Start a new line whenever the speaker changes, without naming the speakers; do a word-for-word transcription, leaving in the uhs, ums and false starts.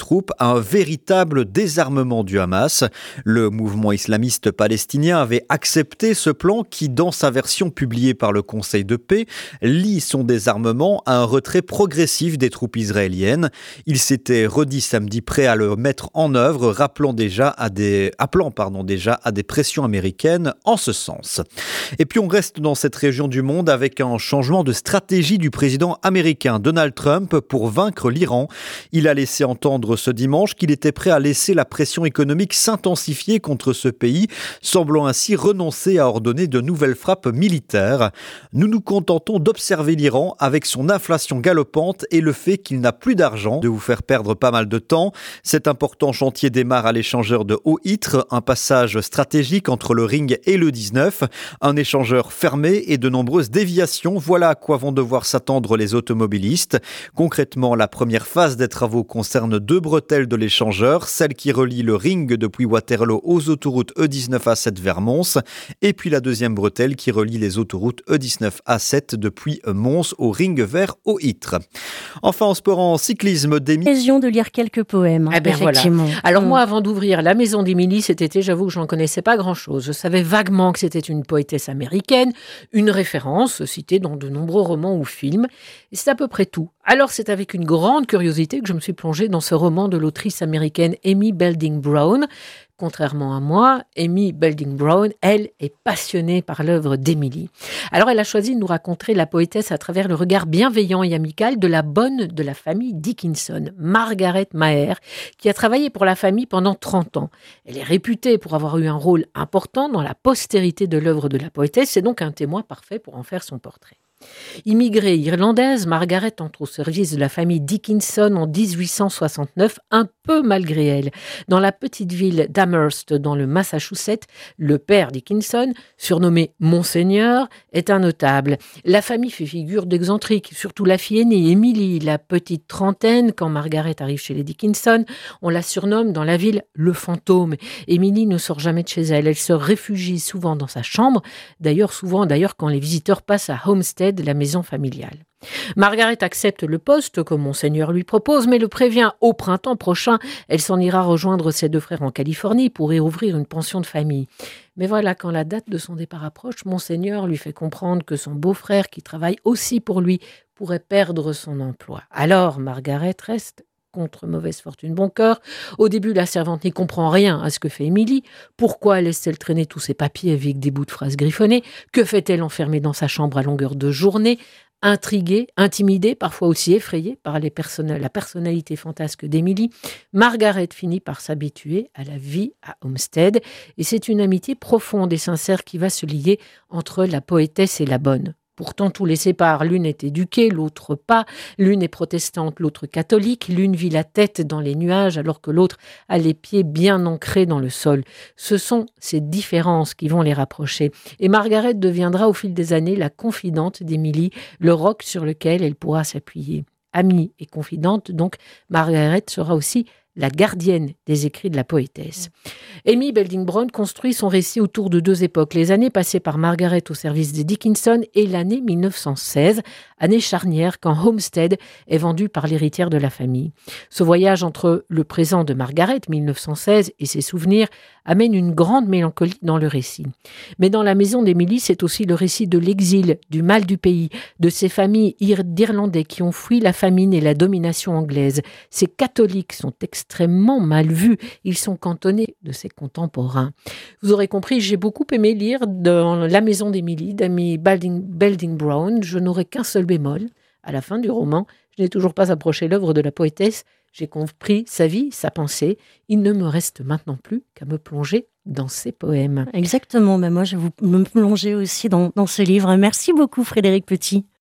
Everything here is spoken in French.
troupes, un véritable désarmement du Hamas. Le mouvement islamiste palestinien avait accepté ce plan qui, dans sa version publiée par le Conseil de paix, lie son désarmement à un retrait progressif des troupes israéliennes. Il s'était redit samedi prêt à le mettre en œuvre, rappelant déjà à des, appelant pardon, déjà à des pressions américaines en ce sens. Et puis on reste dans cette région du monde avec un changement de stratégie du président américain Donald Trump pour vaincre l'Iran. Il a laissé entendre ce dimanche qu'il était prêt à laisser la pression économique s'intensifier contre ce pays, semblant ainsi renoncer à ordonner de nouvelles frappes militaires. Nous nous contentons d'observer l'Iran avec son inflation galopante et le fait qu'il n'a plus d'argent, de vous faire perdre pas mal de temps. Cet important chantier démarre à l'échangeur de Haut-Ittre, un passage stratégique entre le Ring et le dix-neuf, un échangeur fermé et de nombreuses déviations. Voilà à quoi vont devoir s'attendre les automobilistes. Concrètement, la première phase des travaux concerne deux bretelles de l'échangeur, celle qui relie le Ring depuis Waterloo aux autoroutes E dix-neuf A sept vers Mons, et puis la deuxième bretelle qui relie les autoroutes E dix-neuf A sept depuis Mons au Ring vers Haut-Ittre. Enfin, en sport, en cyclisme, d'Émilie.
L'occasion de lire quelques poèmes.
Eh ben
effectivement.
Voilà. Alors mmh. moi, avant d'ouvrir la maison d'Émilie cet été, j'avoue que je n'en connaissais pas grand-chose. Je savais vaguement que c'était une poétesse américaine, une référence citée dans de nombreux romans ou films. Et c'est à peu près tout. Alors c'est avec une grande curiosité que je me suis plongée dans ce roman de l'autrice américaine Amy Belding Brown. Contrairement à moi, Amy Belding Brown, elle, est passionnée par l'œuvre d'Émilie. Alors elle a choisi de nous raconter la poétesse à travers le regard bienveillant et amical de la bonne de la famille Dickinson, Margaret Maher, qui a travaillé pour la famille pendant trente ans. Elle est réputée pour avoir eu un rôle important dans la postérité de l'œuvre de la poétesse, c'est donc un témoin parfait pour en faire son portrait. Immigrée irlandaise, Margaret entre au service de la famille Dickinson en dix-huit cent soixante-neuf, un peu malgré elle. Dans la petite ville d'Amherst, dans le Massachusetts, le père Dickinson, surnommé Monseigneur, est un notable. La famille fait figure d'excentrique, surtout la fille aînée, Emily, la petite trentaine. Quand Margaret arrive chez les Dickinson, on la surnomme dans la ville le fantôme. Emily ne sort jamais de chez elle, elle se réfugie souvent dans sa chambre, d'ailleurs souvent d'ailleurs quand les visiteurs passent à Homestead, la maison familiale. Margaret accepte le poste que Monseigneur lui propose, mais le prévient au printemps prochain, elle s'en ira rejoindre ses deux frères en Californie pour y ouvrir une pension de famille. Mais voilà, quand la date de son départ approche, Monseigneur lui fait comprendre que son beau-frère, qui travaille aussi pour lui, pourrait perdre son emploi. Alors Margaret reste contre mauvaise fortune bon cœur. Au début, la servante n'y comprend rien à ce que fait Émilie. Pourquoi laisse-t-elle traîner tous ses papiers avec des bouts de phrases griffonnés? Que fait-elle enfermée dans sa chambre à longueur de journée? Intriguée, intimidée, parfois aussi effrayée par les person- la personnalité fantasque d'Émilie, Margaret finit par s'habituer à la vie à Homestead. Et c'est une amitié profonde et sincère qui va se lier entre la poétesse et la bonne. Pourtant, tout les sépare. L'une est éduquée, l'autre pas. L'une est protestante, l'autre catholique. L'une vit la tête dans les nuages, alors que l'autre a les pieds bien ancrés dans le sol. Ce sont ces différences qui vont les rapprocher. Et Margaret deviendra au fil des années la confidente d'Émilie, le roc sur lequel elle pourra s'appuyer. Amie et confidente, donc, Margaret sera aussi la gardienne des écrits de la poétesse. Amy Belding Brown construit son récit autour de deux époques, les années passées par Margaret au service des Dickinson et l'année mille neuf cent seize, année charnière quand Homestead est vendu par l'héritière de la famille. Ce voyage entre le présent de Margaret, mille neuf cent seize, et ses souvenirs amène une grande mélancolie dans le récit. Mais dans la maison d'Émilie, c'est aussi le récit de l'exil, du mal du pays, de ces familles d'Irlandais qui ont fui la famine et la domination anglaise. Ces catholiques sont extrêmement mal vus, ils sont cantonnés de ses contemporains. Vous aurez compris, j'ai beaucoup aimé lire dans La maison d'Émilie, d'Amy Belding, Belding Brown. Je n'aurai qu'un seul bémol. À la fin du roman, je n'ai toujours pas approché l'œuvre de la poétesse. J'ai compris sa vie, sa pensée. Il ne me reste maintenant plus qu'à me plonger dans ses poèmes.
Exactement, mais moi je vais vous me plonger aussi dans, dans ce livre. Merci beaucoup Frédéric Petit.